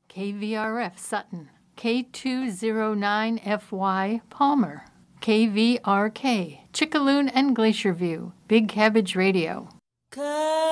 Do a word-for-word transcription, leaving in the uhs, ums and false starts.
K V R F Sutton, K two oh nine F Y Palmer, K V R K Chickaloon and Glacier View, Big Cabbage Radio,